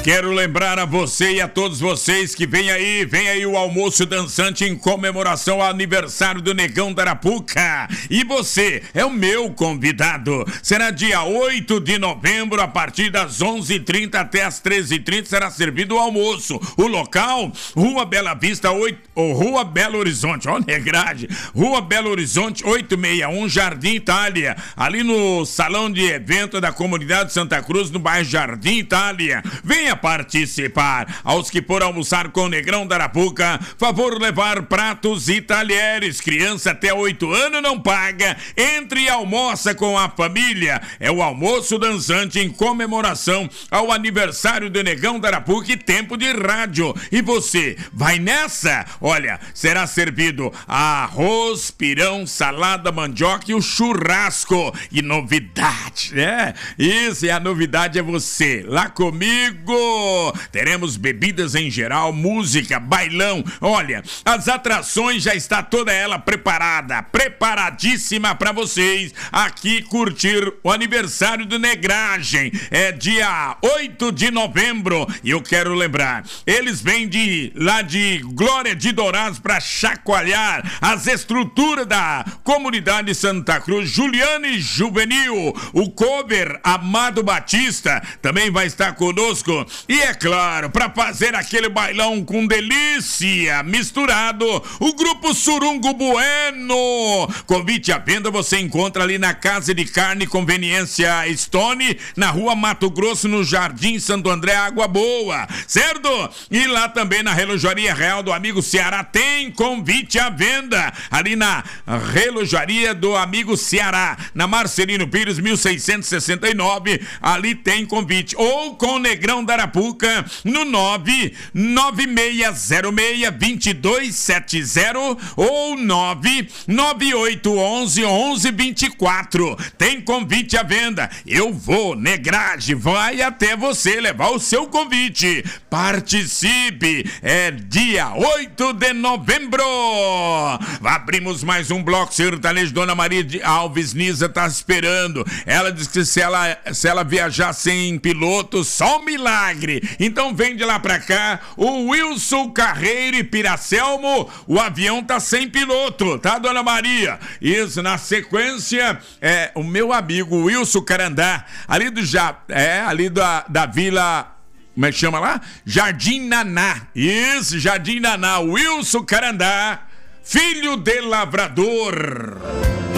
Quero lembrar a você e a todos vocês que vem aí o almoço dançante em comemoração ao aniversário do Negão da Arapuca. E você é o meu convidado. Será dia 8 de novembro, a partir das 11h30 até as 13h30 será servido o almoço. O local, Rua Bela Vista, Rua Belo Horizonte, ó, Negrade, Rua Belo Horizonte, 861, Jardim Itália. Ali no salão de evento da comunidade Santa Cruz, no bairro Jardim Itália. Venha participar. Aos que for almoçar com o Negrão da Arapuca, favor levar pratos e talheres. Criança até 8 anos não paga. Entre e almoça com a família. É o almoço dançante em comemoração ao aniversário do Negão da Arapuca e tempo de rádio. E você, vai nessa? Olha, será servido arroz, pirão, salada, mandioca e o churrasco. E novidade, né? Isso, e a novidade é você. Lá comigo teremos bebidas em geral, música, bailão. Olha, as atrações já está toda ela preparadíssima para vocês aqui curtir o aniversário do Negragem. É dia 8 de novembro e eu quero lembrar, eles vêm lá de Glória de Dourados para chacoalhar as estruturas da comunidade Santa Cruz. Juliane Juvenil, o cover Amado Batista também vai estar conosco. E é claro, para fazer aquele bailão com delícia, misturado, o grupo Surungo Bueno. Convite à venda você encontra ali na Casa de Carne Conveniência Stone, na Rua Mato Grosso, no Jardim Santo André, Água Boa, certo? E lá também na Relojaria Real do Amigo Ceará tem convite à venda, ali na Relojaria do Amigo Ceará, na Marcelino Pires 1669, ali tem convite. Ou com o Negrão da Arapuca no 99606-2270 ou 99811-1124. Tem convite à venda. Eu vou, Negrade, vai até você levar o seu convite. Participe. É dia 8 de novembro. Abrimos mais um bloco sertanejo. Dona Maria de Alves Niza tá esperando. Ela disse que se ela viajar sem piloto, só um milagre. Então vem de lá pra cá o Wilson Carreiro e Piracelmo. O avião tá sem piloto, tá, Dona Maria? Isso, na sequência o meu amigo Wilson Carandá, ali da vila, como é que chama lá? Jardim Naná. Isso, Jardim Naná. Wilson Carandá, filho de lavrador.